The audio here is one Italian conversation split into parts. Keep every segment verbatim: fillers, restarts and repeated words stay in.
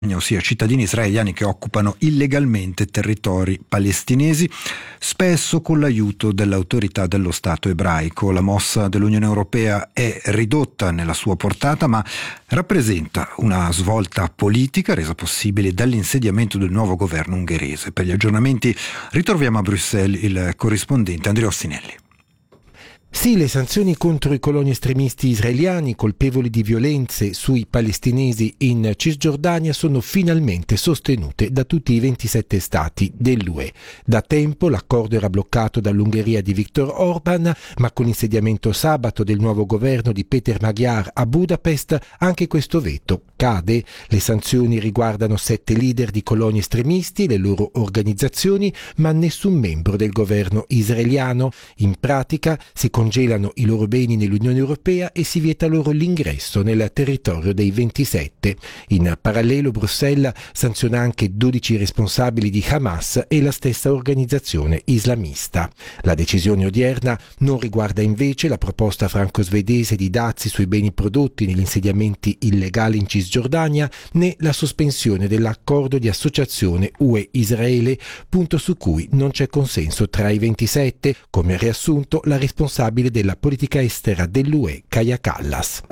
ossia cittadini israeliani che occupano illegalmente territori palestinesi, spesso con l'aiuto dell'autorità dello Stato ebraico. La mossa dell'Unione Europea è ridotta nella sua portata, ma rappresenta una svolta politica resa possibile dall'insediamento del nuovo governo ungherese. Per gli aggiornamenti ritroviamo a Bruxelles il corrispondente Andrea Ostinelli. Sì, le sanzioni contro i coloni estremisti israeliani colpevoli di violenze sui palestinesi in Cisgiordania sono finalmente sostenute da tutti i ventisette stati dell'U E. Da tempo l'accordo era bloccato dall'Ungheria di Viktor Orban, ma con l'insediamento sabato del nuovo governo di Peter Magyar a Budapest anche questo veto cade. Le sanzioni riguardano sette leader di coloni estremisti e le loro organizzazioni, ma nessun membro del governo israeliano. In pratica si congelano i loro beni nell'Unione Europea e si vieta loro l'ingresso nel territorio dei ventisette. In parallelo Bruxelles sanziona anche dodici responsabili di Hamas e la stessa organizzazione islamista. La decisione odierna non riguarda invece la proposta franco-svedese di dazi sui beni prodotti negli insediamenti illegali in Cisgiordania, né la sospensione dell'accordo di associazione U E-Israele, punto su cui non c'è consenso tra i ventisette, come ha riassunto la responsabile della politica estera dell'U E, Kaja Kallas.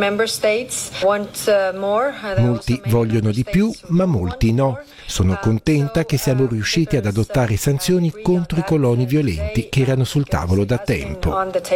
Molti vogliono di più, ma molti no. Sono contenta che siamo riusciti ad adottare sanzioni contro i coloni violenti che erano sul tavolo da tempo.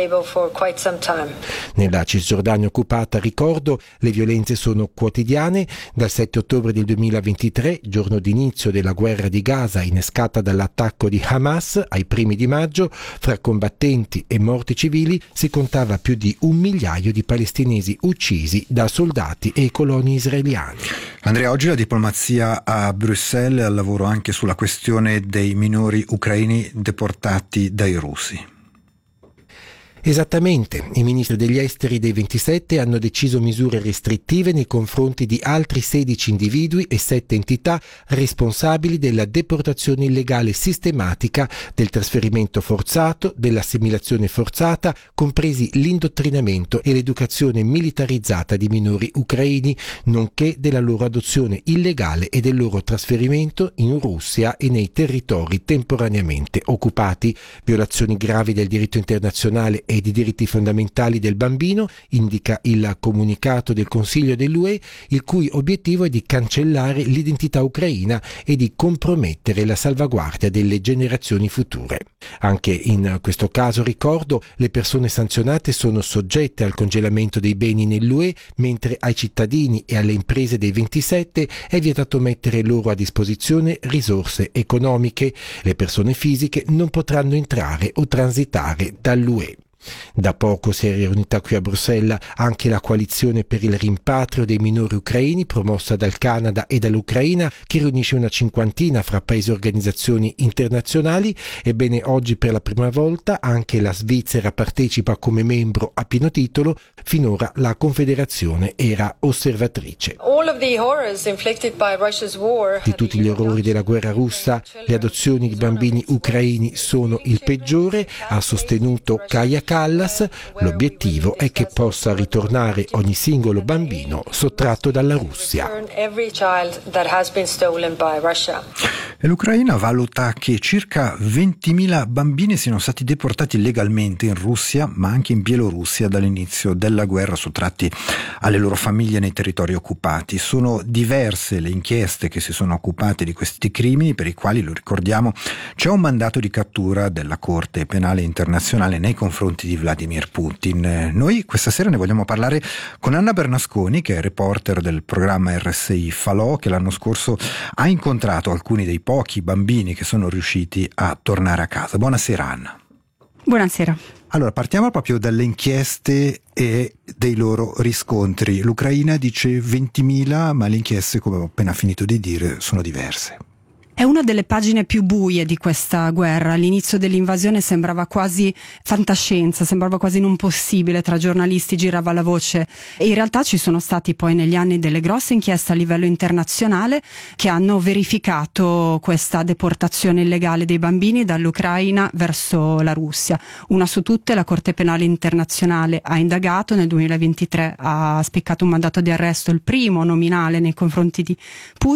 Nella Cisgiordania occupata, ricordo, le violenze sono quotidiane. Dal sette ottobre del duemilaventitré, giorno d'inizio della guerra di Gaza innescata dall'attacco di Hamas, ai primi di maggio, fra combattenti e morti civili si contava più di un migliaio di palestinesi uccisi da soldati e coloni israeliani. Andrea, oggi la diplomazia a Bruxelles al lavoro anche sulla questione dei minori ucraini deportati dai russi. Esattamente, i ministri degli esteri dei ventisette hanno deciso misure restrittive nei confronti di altri sedici individui e sette entità responsabili della deportazione illegale sistematica, del trasferimento forzato, dell'assimilazione forzata, compresi l'indottrinamento e l'educazione militarizzata di minori ucraini, nonché della loro adozione illegale e del loro trasferimento in Russia e nei territori temporaneamente occupati. Violazioni gravi del diritto internazionale e di diritti fondamentali del bambino, indica il comunicato del Consiglio dell'U E, il cui obiettivo è di cancellare l'identità ucraina e di compromettere la salvaguardia delle generazioni future. Anche in questo caso, ricordo, le persone sanzionate sono soggette al congelamento dei beni nell'U E, mentre ai cittadini e alle imprese dei ventisette è vietato mettere loro a disposizione risorse economiche. Le persone fisiche non potranno entrare o transitare dall'U E. Da poco si è riunita qui a Bruxelles anche la coalizione per il rimpatrio dei minori ucraini promossa dal Canada e dall'Ucraina, che riunisce una cinquantina fra paesi e organizzazioni internazionali. Ebbene, oggi per la prima volta anche la Svizzera partecipa come membro a pieno titolo. Finora la Confederazione era osservatrice. Di tutti gli orrori della guerra russa, le adozioni di bambini ucraini sono il peggiore, ha sostenuto Kaja Kallas. L'obiettivo è che possa ritornare ogni singolo bambino sottratto dalla Russia. E l'Ucraina valuta che circa ventimila bambini siano stati deportati illegalmente in Russia, ma anche in Bielorussia dall'inizio della guerra, sottratti alle loro famiglie nei territori occupati. Sono diverse le inchieste che si sono occupate di questi crimini, per i quali, lo ricordiamo, c'è un mandato di cattura della Corte Penale Internazionale nei confronti di Vladimir Putin. Noi questa sera ne vogliamo parlare con Anna Bernasconi, che è reporter del programma R S I Falò, che l'anno scorso ha incontrato alcuni dei pochi bambini che sono riusciti a tornare a casa. Buonasera Anna. Buonasera. Allora, partiamo proprio dalle inchieste e dei loro riscontri. L'Ucraina dice ventimila, ma le inchieste, come ho appena finito di dire, sono diverse. È una delle pagine più buie di questa guerra. All'inizio dell'invasione sembrava quasi fantascienza, sembrava quasi non possibile, tra giornalisti girava la voce, e in realtà ci sono stati poi negli anni delle grosse inchieste a livello internazionale che hanno verificato questa deportazione illegale dei bambini dall'Ucraina verso la Russia. Una su tutte, la Corte Penale Internazionale ha indagato, nel duemilaventitré ha spiccato un mandato di arresto, il primo nominale nei confronti di Putin.